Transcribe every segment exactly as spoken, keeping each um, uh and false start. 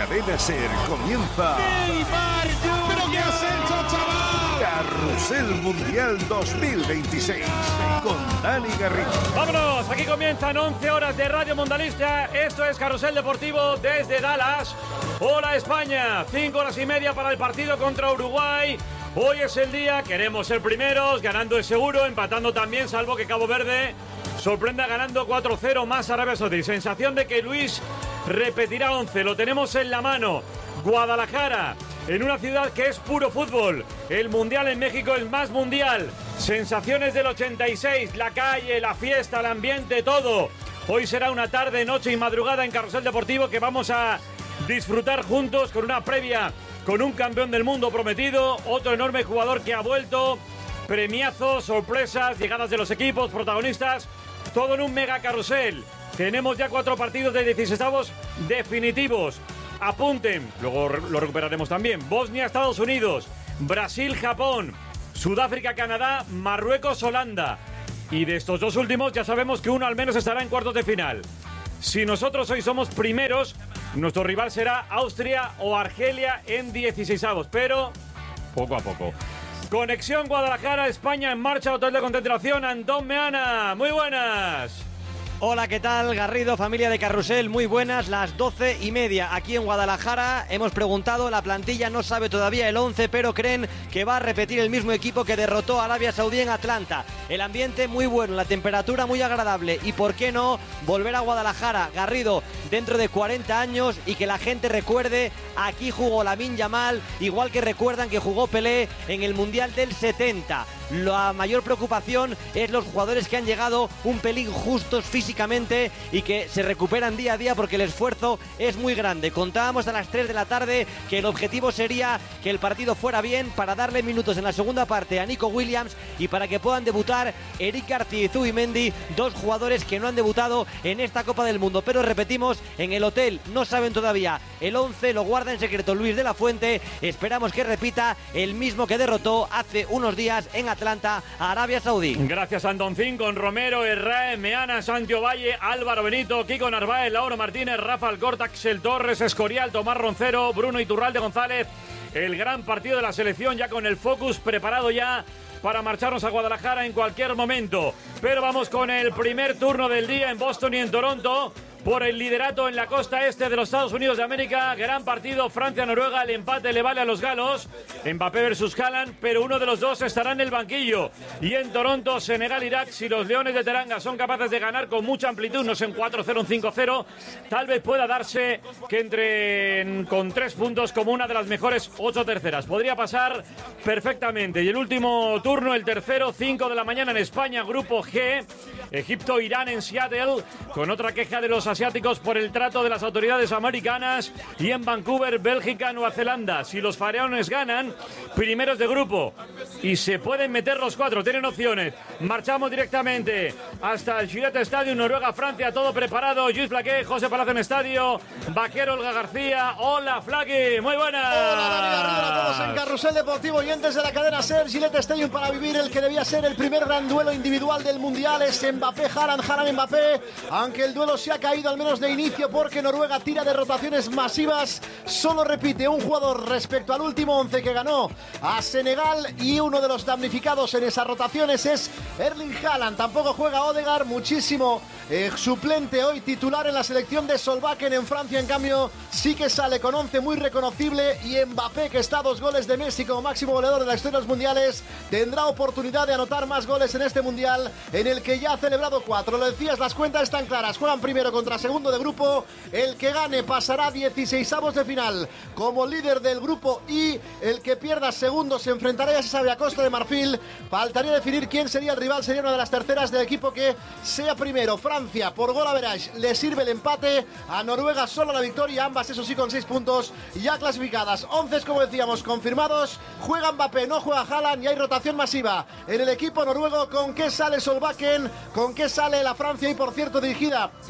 Cadena Ser comienza. ¡Neymar! ¿Pero qué has hecho, chaval? Carrusel Mundial dos mil veintiséis con Dani Garrido. ¡Vámonos! Aquí comienzan once horas de Radio Mundialista. Esto es Carrusel Deportivo desde Dallas. Hola España, cinco horas y media para el partido contra Uruguay. Hoy es el día, queremos ser primeros, ganando es seguro, empatando también, salvo que Cabo Verde sorprenda ganando cuatro cero más Arabia Saudí. Sensación de que Luis repetirá once, lo tenemos en la mano. Guadalajara, en una ciudad que es puro fútbol. El Mundial en México es más mundial. Sensaciones del ochenta y seis, la calle, la fiesta, el ambiente, todo. Hoy será una tarde, noche y madrugada en Carrusel Deportivo que vamos a disfrutar juntos con una previa, con un campeón del mundo prometido, otro enorme jugador que ha vuelto, premiazos, sorpresas, llegadas de los equipos, protagonistas, todo en un mega carrusel. Tenemos ya cuatro partidos de dieciseisavos definitivos. Apunten, luego lo recuperaremos también. Bosnia, Estados Unidos, Brasil, Japón, Sudáfrica, Canadá, Marruecos, Holanda. Y de estos dos últimos ya sabemos que uno al menos estará en cuartos de final. Si nosotros hoy somos primeros, nuestro rival será Austria o Argelia en dieciseisavos, pero poco a poco. Conexión Guadalajara, España en marcha, hotel de concentración, Antón Meana. Muy buenas. Hola, ¿qué tal? Garrido, familia de Carrusel, muy buenas, las doce y media aquí en Guadalajara. Hemos preguntado, la plantilla no sabe todavía el once, pero creen que va a repetir el mismo equipo que derrotó a Arabia Saudí en Atlanta. El ambiente muy bueno, la temperatura muy agradable y, ¿por qué no, volver a Guadalajara, Garrido, dentro de cuarenta años y que la gente recuerde, aquí jugó Lamine Yamal, igual que recuerdan que jugó Pelé en el Mundial del setenta. La mayor preocupación es los jugadores que han llegado un pelín justos físicamente y que se recuperan día a día porque el esfuerzo es muy grande. Contábamos a las tres de la tarde que el objetivo sería que el partido fuera bien para darle minutos en la segunda parte a Nico Williams y para que puedan debutar Eric García y Zubimendi, dos jugadores que no han debutado en esta Copa del Mundo. Pero repetimos, en el hotel no saben todavía el once, lo guarda en secreto Luis de la Fuente. Esperamos que repita el mismo que derrotó hace unos días en Atlanta a Arabia Saudí. Gracias Antoncín, con Romero, Herrera, Meana, Santiago Valle, Álvaro Benito, Kiko Narváez, Lauro Martínez, Rafa Alcorta, Axel Torres, Escorial, Tomás Roncero, Bruno Iturralde González. El gran partido de la selección ya con el Focus preparado ya para marcharnos a Guadalajara en cualquier momento. Pero vamos con el primer turno del día en Boston y en Toronto por el liderato en la costa este de los Estados Unidos de América. Gran partido, Francia-Noruega, el empate le vale a los galos. Mbappé versus Haaland, pero uno de los dos estará en el banquillo. Y en Toronto, Senegal-Irak, si los Leones de Teranga son capaces de ganar con mucha amplitud, no sé, en cuatro cero, un cinco cero, tal vez pueda darse que entren con tres puntos como una de las mejores ocho terceras. Podría pasar perfectamente. Y el último turno, el tercero, cinco de la mañana en España, Grupo G, Egipto-Irán en Seattle, con otra queja de los asiáticos por el trato de las autoridades americanas. Y en Vancouver, Bélgica, Nueva Zelanda. Si los faraones ganan, primeros de grupo y se pueden meter los cuatro, tienen opciones. Marchamos directamente hasta el Gillette Stadium, Noruega, Francia, todo preparado. Luis Blaqué, José Palacio en estadio, Vaquero, Olga García. Hola Flaqui, muy buenas. Hola Dani Garrido, a todos en Carrusel Deportivo y antes de la cadena Ser, Gillette Stadium, para vivir el que debía ser el primer gran duelo individual del Mundial. Es Mbappé, Haaland, Haaland, Mbappé, aunque el duelo se ha caído al menos de inicio porque Noruega tira de rotaciones masivas, solo repite un jugador respecto al último once que ganó a Senegal y uno de los damnificados en esas rotaciones es Erling Haaland. Tampoco juega Odegaard, muchísimo eh, suplente hoy, titular en la selección de Solbakken en Francia, en cambio sí que sale con once muy reconocible. Y Mbappé, que está a dos goles de Messi como máximo goleador de la historia de los mundiales, tendrá oportunidad de anotar más goles en este mundial en el que ya ha celebrado cuatro. Lo decías, las cuentas están claras, juegan primero contra segundo de grupo, el que gane pasará a dieciseisavos de final como líder del grupo y el que pierda segundo se enfrentará, ya se sabe, a Costa de Marfil. Faltaría definir quién sería el rival, sería una de las terceras del equipo que sea primero. Francia, por gol average, le sirve el empate, a Noruega solo la victoria, ambas eso sí con seis puntos ya clasificadas. once, como decíamos, confirmados, juega Mbappé, no juega Haaland y hay rotación masiva en el equipo noruego. ¿Con qué sale Solbakken? ¿Con qué sale la Francia? Y por cierto, dirigida desde el banquillo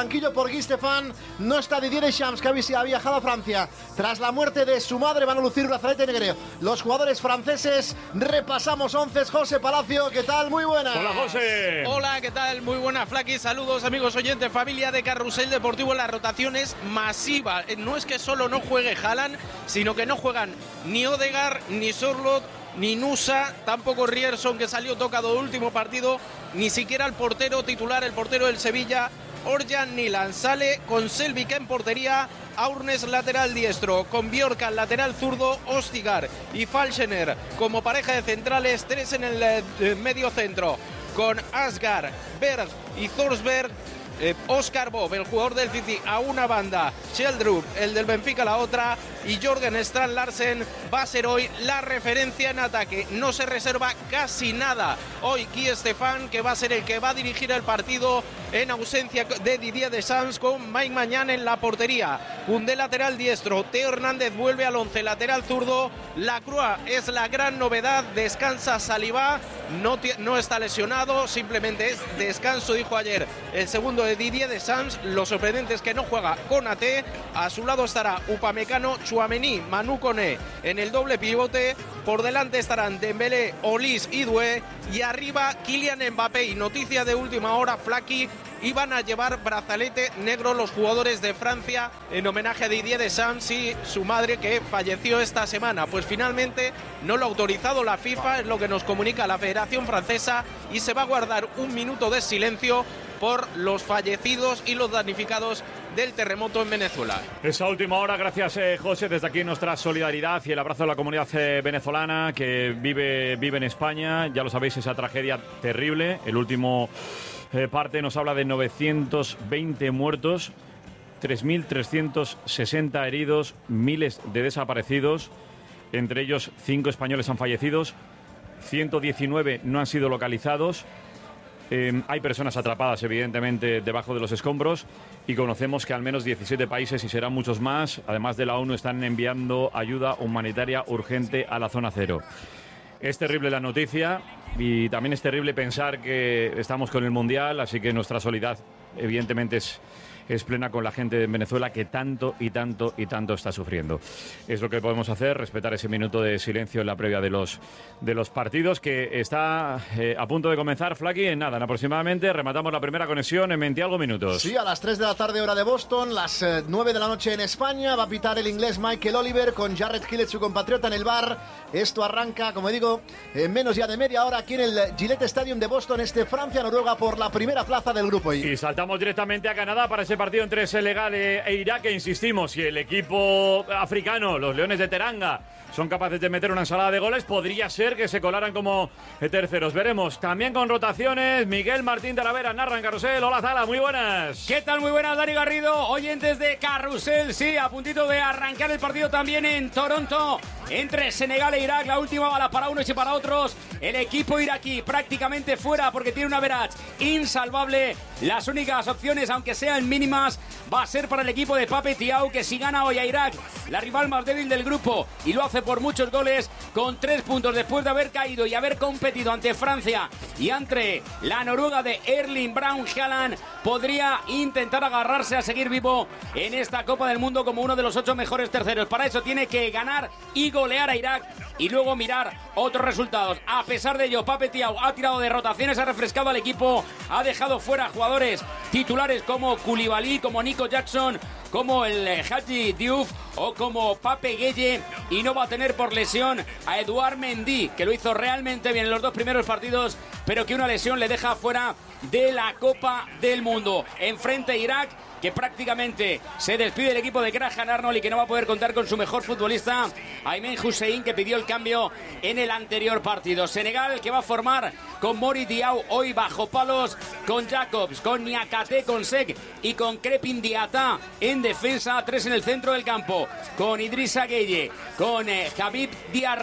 banquillo por Guy Stéphane. No está Didier Deschamps, que ha viajado a Francia. Tras la muerte de su madre van a lucir brazalete negro los jugadores franceses. Repasamos once. José Palacio, ¿qué tal? Muy buenas. Hola, José. Hola, ¿qué tal? Muy buenas, Flaky. Saludos, amigos oyentes, familia de Carrusel Deportivo. La rotación es masiva. No es que solo no juegue Haaland, sino que no juegan ni Odegaard, ni Sorloth, ni Nusa, tampoco Rierson, que salió tocado el último partido, ni siquiera el portero titular, el portero del Sevilla, Orjan Nilan. Sale con Selvik en portería, Aurnes lateral diestro, con Bjorkan lateral zurdo, Ostigar y Falchener como pareja de centrales, tres en el eh, medio centro, con Asgar, Berg y Thorsberg. Eh, Oscar Bob, el jugador del City, a una banda, Sheldrup, el del Benfica, a la otra, y Jorgen Strand Larsen va a ser hoy la referencia en ataque. No se reserva casi nada hoy Guy Stéphane, que va a ser el que va a dirigir el partido en ausencia de Didier Deschamps, con Mike Maignan en la portería. Koundé lateral diestro, Teo Hernández vuelve al once lateral zurdo, Lacroix es la gran novedad, descansa Saliba, no, no está lesionado, simplemente es descanso, dijo ayer el segundo de Didier Deschamps. Lo sorprendente es que no juega Konaté. A su lado estará Upamecano, Tchouaméni, Manu Koné en el doble pivote. Por delante estarán Dembélé, Olise y Doué. Y arriba Kylian Mbappé. Y noticia de última hora, Flaky, iban a llevar brazalete negro los jugadores de Francia en homenaje a Didier Deschamps y su madre, que falleció esta semana. Pues finalmente no lo ha autorizado la FIFA, es lo que nos comunica la Federación Francesa, y se va a guardar un minuto de silencio por los fallecidos y los damnificados del terremoto en Venezuela. Esa última hora, gracias eh, José, desde aquí nuestra solidaridad y el abrazo a la comunidad eh, venezolana que vive, vive en España. Ya lo sabéis, esa tragedia terrible. El último eh, parte nos habla de novecientos veinte muertos, tres mil trescientos sesenta heridos, miles de desaparecidos, entre ellos cinco españoles han fallecido, ciento diecinueve no han sido localizados. Eh, hay personas atrapadas, evidentemente, debajo de los escombros, y conocemos que al menos diecisiete países, y serán muchos más, además de la ONU, están enviando ayuda humanitaria urgente a la zona cero. Es terrible la noticia y también es terrible pensar que estamos con el Mundial, así que nuestra solidaridad, evidentemente, es... es plena con la gente de Venezuela, que tanto y tanto y tanto está sufriendo. Es lo que podemos hacer, respetar ese minuto de silencio en la previa de los, de los partidos, que está eh, a punto de comenzar, Flaky. En nada, en aproximadamente rematamos la primera conexión en veinte algo minutos. Sí, a las tres de la tarde hora de Boston, las eh, nueve de la noche en España, va a pitar el inglés Michael Oliver con Jarred Gillett, su compatriota, en el bar. Esto arranca, como digo, en menos ya de media hora aquí en el Gillette Stadium de Boston, este Francia-Noruega por la primera plaza del grupo I. Y saltamos directamente a Canadá para ese partido entre Senegal e Irak, que insistimos, si el equipo africano, los Leones de Teranga, son capaces de meter una ensalada de goles, podría ser que se colaran como terceros. Veremos. También con rotaciones, Miguel Martín Talavera narra en Carrusel. Hola, Zala, muy buenas. ¿Qué tal? Muy buenas, Dani Garrido, oyentes de Carrusel. Sí, a puntito de arrancar el partido también en Toronto, entre Senegal e Irak. La última bala para unos y para otros. El equipo iraquí prácticamente fuera porque tiene un average insalvable. Las únicas opciones, aunque sean mínimas, va a ser para el equipo de Pape Thiaw, que si gana hoy a Irak, la rival más débil del grupo, y lo hace por muchos goles, con tres puntos después de haber caído y haber competido ante Francia y ante la Noruega de Erling Braut Haaland, podría intentar agarrarse a seguir vivo en esta Copa del Mundo como uno de los ocho mejores terceros. Para eso tiene que ganar y golear a Irak y luego mirar otros resultados. A pesar de ello, Pape Thiaw ha tirado de rotaciones, ha refrescado al equipo, ha dejado fuera jugadores titulares como Koulibaly, como Nico Jackson, como el Hadji Diouf o como Pape Gueye, y no va a tener por lesión a Edouard Mendy, que lo hizo realmente bien en los dos primeros partidos, pero que una lesión le deja fuera de la Copa del Mundo. Enfrente Irak, que prácticamente se despide el equipo de Graham Arnold y que no va a poder contar con su mejor futbolista, Aymen Hussein, que pidió el cambio en el anterior partido. Senegal, que va a formar con Mori Diaw hoy bajo palos, con Jacobs, con Niakate, con Sek y con Crepin Diata en defensa, tres en el centro del campo, con Idrissa Gueye, con eh, Habib Diarra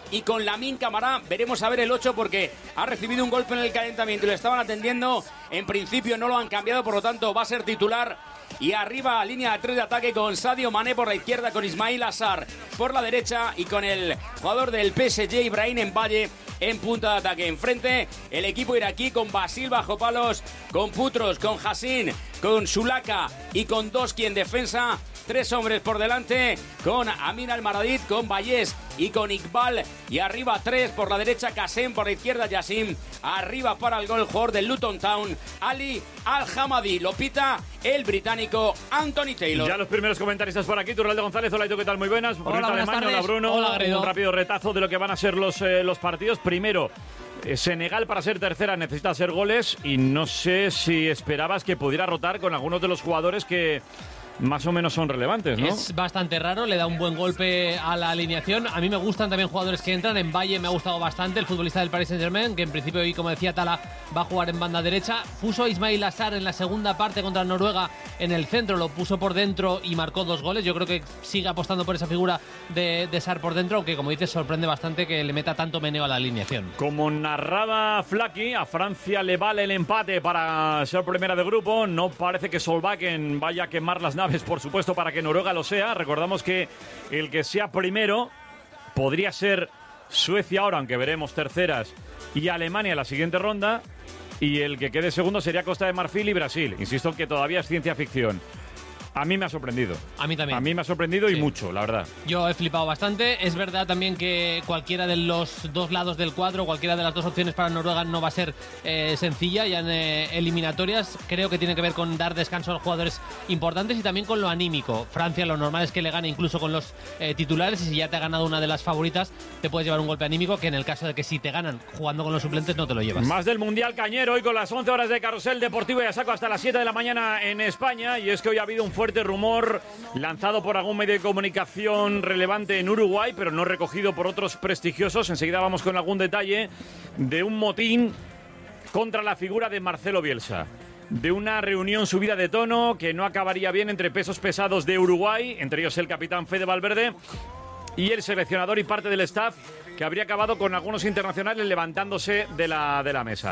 y con Lamine Camara. Veremos a ver el ocho porque ha recibido un golpe en el calentamiento y lo estaban atendiendo. En principio no lo han cambiado, por lo tanto va a ser titular. Y arriba, línea de tres de ataque con Sadio Mané por la izquierda, con Ismail Assar por la derecha y con el jugador del P S G, Ibrahim Mbaye, en punta de ataque. Enfrente, el equipo iraquí con Basil bajo palos, con Putros, con Hassin, con Sulaka y con Doski en defensa. Tres hombres por delante, con Amin Al-Maradid, con Bayes y con Iqbal. Y arriba tres, por la derecha Kasem, por la izquierda Yassim. Arriba para el gol, jugador del Luton Town, Ali Al-Hamadi. Lo pita el británico Anthony Taylor. Ya los primeros comentaristas por aquí. Turralde González, hola, ¿y tú qué tal? Muy buenas. Hola, buenas Alemania, tardes. Hola, Bruno. Hola, Garrido. Un rápido retazo de lo que van a ser los, eh, los partidos. Primero, eh, Senegal para ser tercera necesita hacer goles y no sé si esperabas que pudiera rotar con algunos de los jugadores que más o menos son relevantes, ¿no? Es bastante raro, le da un buen golpe a la alineación. A mí me gustan también jugadores que entran. En Valle me ha gustado bastante, el futbolista del Paris Saint-Germain, que en principio, y como decía Tala, va a jugar en banda derecha. Puso a Ismail Assar en la segunda parte contra Noruega en el centro, lo puso por dentro y marcó dos goles. Yo creo que sigue apostando por esa figura de, de Assar por dentro, aunque como dices, sorprende bastante que le meta tanto meneo a la alineación. Como narraba Flaky, a Francia le vale el empate para ser primera de grupo. No parece que Solbakken vaya a quemar las naves, por supuesto, para que Noruega lo sea. Recordamos que el que sea primero podría ser Suecia ahora, aunque veremos terceras, y Alemania en la siguiente ronda, y el que quede segundo sería Costa de Marfil y Brasil. Insisto que todavía es ciencia ficción. A mí me ha sorprendido. A mí también. A mí me ha sorprendido Sí. y mucho, la verdad. Yo he flipado bastante. Es verdad también que cualquiera de los dos lados del cuadro, cualquiera de las dos opciones para Noruega no va a ser eh, sencilla ya en eh, eliminatorias. Creo que tiene que ver con dar descanso a los jugadores importantes y también con lo anímico. Francia, lo normal es que le gane incluso con los eh, titulares, y si ya te ha ganado una de las favoritas, te puedes llevar un golpe anímico que en el caso de que si te ganan jugando con los suplentes no te lo llevas. Más del Mundial Cañero, hoy con las once horas de Carrusel Deportivo y a saco hasta las siete de la mañana en España. Y es que hoy ha habido un fuerte rumor lanzado por algún medio de comunicación relevante en Uruguay, pero no recogido por otros prestigiosos. Enseguida vamos con algún detalle de un motín contra la figura de Marcelo Bielsa, de una reunión subida de tono que no acabaría bien entre pesos pesados de Uruguay, entre ellos el capitán Fede Valverde, y el seleccionador y parte del staff, que habría acabado con algunos internacionales levantándose de la, de la mesa.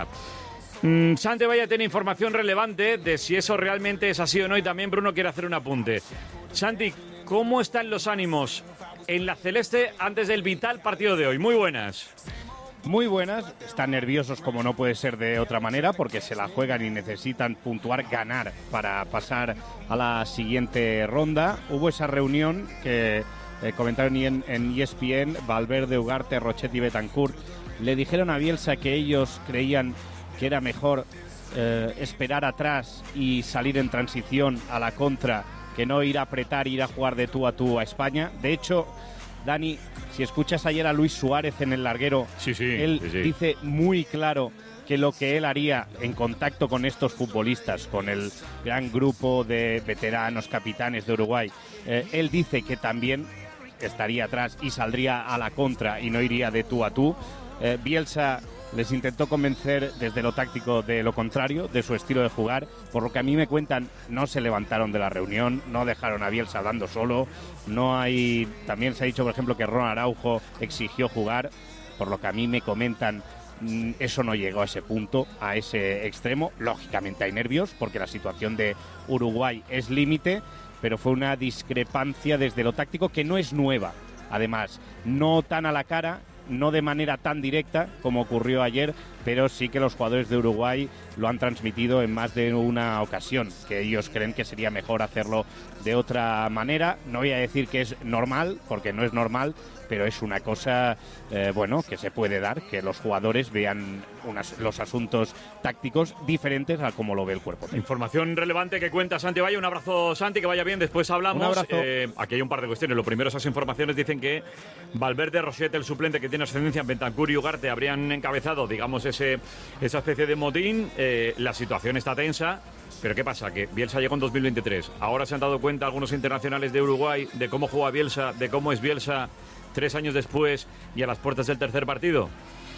Mm, Santi Valle tiene información relevante de si eso realmente es así o no, y también Bruno quiere hacer un apunte. Santi, ¿cómo están los ánimos en la celeste antes del vital partido de hoy? Muy buenas. Muy buenas, están nerviosos como no puede ser de otra manera porque se la juegan y necesitan puntuar, ganar para pasar a la siguiente ronda. Hubo esa reunión que eh, comentaron en, en E S P N, Valverde, Ugarte, Rochetti y Betancourt. Le dijeron a Bielsa que ellos creían que era mejor eh, esperar atrás y salir en transición a la contra, que no ir a apretar, ir a jugar de tú a tú a España. De hecho, Dani, si escuchas ayer a Luis Suárez en el larguero, sí, sí, él sí, sí. dice muy claro que lo que él haría en contacto con estos futbolistas, con el gran grupo de veteranos, capitanes de Uruguay, eh, él dice que también estaría atrás y saldría a la contra y no iría de tú a tú. Eh, Bielsa les intentó convencer desde lo táctico de lo contrario, de su estilo de jugar. Por lo que a mí me cuentan, no se levantaron de la reunión, no dejaron a Bielsa hablando solo. No hay. También se ha dicho, por ejemplo, que Ron Araujo exigió jugar. Por lo que a mí me comentan, eso no llegó a ese punto, a ese extremo. Lógicamente hay nervios, porque la situación de Uruguay es límite, pero fue una discrepancia desde lo táctico que no es nueva. Además, no tan a la cara, no de manera tan directa como ocurrió ayer, pero sí que los jugadores de Uruguay lo han transmitido en más de una ocasión, que ellos creen que sería mejor hacerlo de otra manera. No voy a decir que es normal, porque no es normal, pero es una cosa, eh, bueno, que se puede dar, que los jugadores vean unas, los asuntos tácticos diferentes a como lo ve el cuerpo técnico. Información relevante que cuenta Santi Valle. Un abrazo, Santi, que vaya bien, después hablamos. Un abrazo. Eh, aquí hay un par de cuestiones. Lo primero, esas informaciones dicen que Valverde, Rochette, el suplente que tiene ascendencia en Bentancur y Ugarte, habrían encabezado, digamos, ese, esa especie de motín. Eh, la situación está tensa. Pero ¿qué pasa? Que Bielsa llegó en dos mil veintitrés. Ahora se han dado cuenta algunos internacionales de Uruguay de cómo juega Bielsa, de cómo es Bielsa tres años después y a las puertas del tercer partido.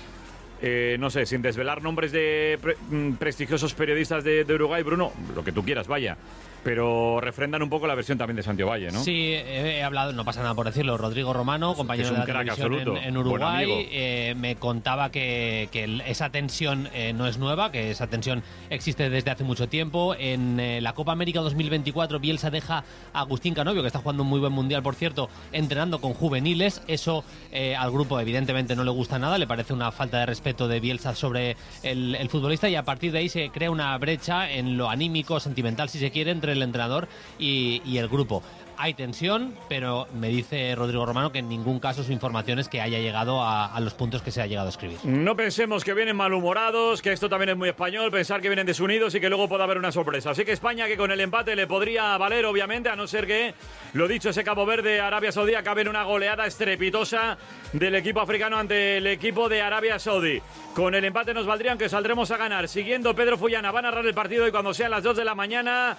Eh, no sé, sin desvelar nombres de pre prestigiosos periodistas de, de Uruguay, Bruno, lo que tú quieras, vaya. pero refrendan un poco la versión también de Santiago Valle, ¿no? Sí, he hablado, no pasa nada por decirlo, Rodrigo Romano, compañero es un de la crack televisión absoluto, en, en Uruguay, eh, me contaba que, que esa tensión eh, no es nueva, que esa tensión existe desde hace mucho tiempo. En eh, la Copa América dos mil veinticuatro, Bielsa deja a Agustín Canovio, que está jugando un muy buen mundial, por cierto, entrenando con juveniles. Eso eh, al grupo evidentemente no le gusta nada, le parece una falta de respeto de Bielsa sobre el, el futbolista, y a partir de ahí se crea una brecha en lo anímico, sentimental, si se quiere, entre el entrenador y, y el grupo. Hay tensión, pero me dice Rodrigo Romano que en ningún caso su información es que haya llegado a, a los puntos que se ha llegado a escribir. No pensemos que vienen malhumorados, que esto también es muy español, pensar que vienen desunidos y que luego pueda haber una sorpresa. Así que España, que con el empate le podría valer, obviamente, a no ser que, lo dicho, ese Cabo Verde, Arabia Saudí, acabe en una goleada estrepitosa del equipo africano ante el equipo de Arabia Saudí. Con el empate nos valdría, aunque saldremos a ganar. Siguiendo, Pedro Fullana va a narrar el partido y cuando sean las dos de la mañana...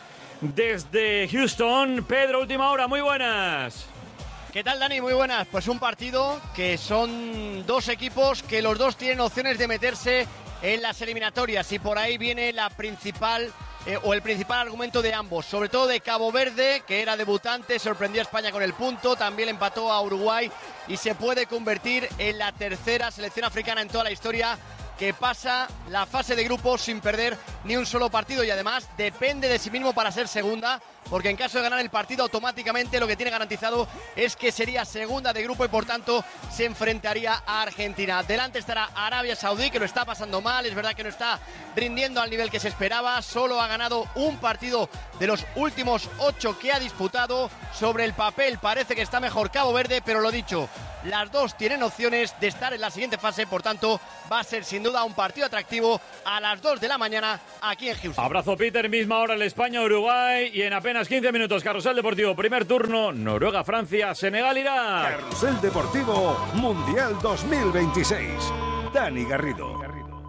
Desde Houston, Pedro, última hora, muy buenas. ¿Qué tal, Dani? Muy buenas. Pues un partido que son dos equipos que los dos tienen opciones de meterse en las eliminatorias, y por ahí viene la principal eh, o el principal argumento de ambos, sobre todo de Cabo Verde, que era debutante, sorprendió a España con el punto, también empató a Uruguay y se puede convertir en la tercera selección africana en toda la historia que pasa la fase de grupos sin perder ni un solo partido, y además depende de sí mismo para ser segunda, porque en caso de ganar el partido automáticamente lo que tiene garantizado es que sería segunda de grupo y por tanto se enfrentaría a Argentina. Delante estará Arabia Saudí, que lo está pasando mal, es verdad que no está rindiendo al nivel que se esperaba, solo ha ganado un partido de los últimos ocho que ha disputado. Sobre el papel parece que está mejor Cabo Verde, pero lo dicho, las dos tienen opciones de estar en la siguiente fase, por tanto va a ser sin duda un partido atractivo a las dos de la mañana aquí en Houston. Abrazo, Peter, misma hora en España, Uruguay, y en apenas quince minutos Carrusel Deportivo, primer turno, Noruega, Francia, Senegal, Irak. Carrusel Deportivo Mundial dos mil veintiséis. Dani Garrido.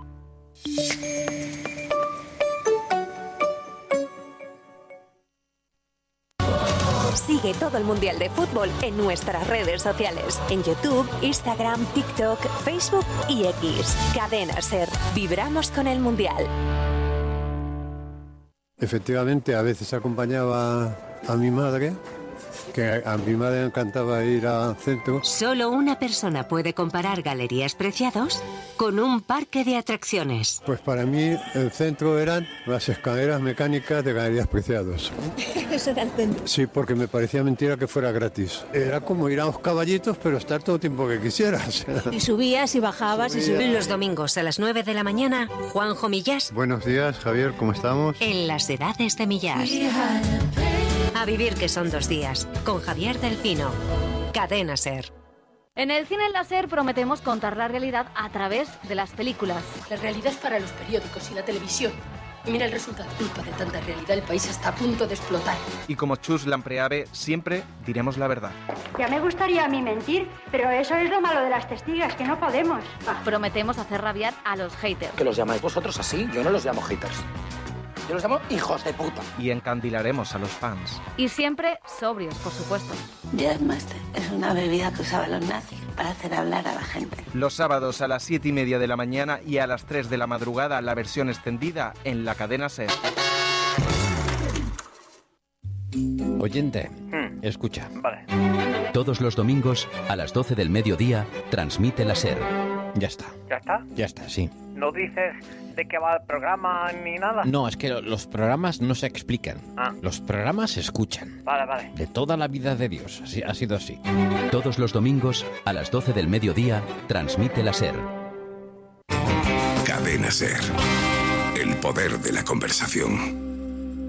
Sigue todo el Mundial de Fútbol en nuestras redes sociales, en YouTube, Instagram, TikTok, Facebook y X. Cadena SER. Vibramos con el Mundial. Efectivamente, a veces acompañaba a mi madre, que a mi madre le encantaba ir al centro. Solo una persona puede comparar Galerías Preciados con un parque de atracciones. Pues para mí el centro eran las escaleras mecánicas de Galerías Preciados. Eso era el centro. Sí, porque me parecía mentira que fuera gratis. Era como ir a los caballitos, pero estar todo el tiempo que quisieras. Y subías y bajabas. Subía. Y subías. Los domingos a las nueve de la mañana, Juanjo Millás. Buenos días, Javier, ¿cómo estamos? En las edades de Millás. A vivir, que son dos días, con Javier Delfino. Cadena SER. En el cine láser prometemos contar la realidad a través de las películas. La realidad para los periódicos y la televisión. Y mira el resultado. Culpa de tanta realidad, el país está a punto de explotar. Y como Chus Lampreave, siempre diremos la verdad. Ya me gustaría a mí mentir, pero eso es lo malo de las testigas, que no podemos. Prometemos hacer rabiar a los haters. ¿Que los llamáis vosotros así? Yo no los llamo haters. Yo los llamo hijos de puta. Y encandilaremos a los fans. Y siempre sobrios, por supuesto. Jazzmaster es una bebida que usaban los nazis para hacer hablar a la gente. Los sábados a las siete y media de la mañana y a las tres de la madrugada la versión extendida en la cadena SER. Oyente, hmm. escucha. Vale. Todos los domingos a las doce del mediodía transmite la SER. Ya está. ¿Ya está? Ya está, sí. ¿No dices de qué va el programa ni nada? No, es que los programas no se explican. Ah. Los programas se escuchan. Vale, vale. De toda la vida de Dios. Así, ha sido así. Todos los domingos a las doce del mediodía transmite la SER. Cadena SER. El poder de la conversación.